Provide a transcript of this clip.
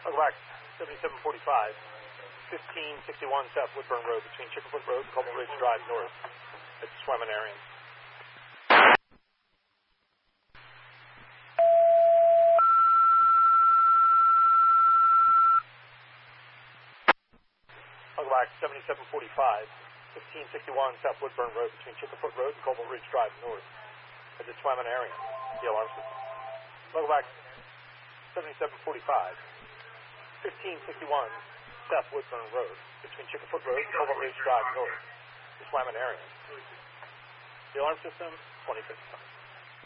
Welcome back. 7745, 1561 South Woodburn Road between Chickafoot Road and Cobalt Ridge Drive North. It's Swaminarian. Welcome back. 7745, 1561 South Woodburn Road between Chickafoot Road and Cobalt Ridge Drive North. It's Swaminarian. The alarm system. Welcome back. 7745. 1561 South Woodburn Road between Chickafoot Road and Cobalt Ridge Drive North. The Swaminarian. The alarm system, 2055.